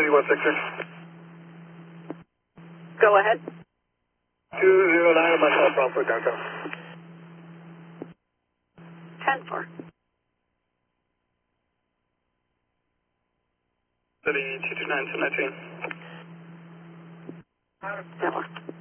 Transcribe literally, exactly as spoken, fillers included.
City one six six. Go ahead. two zero nine on my cell Frankfurt downtown. ten four. City two two nine two nineteen. That one.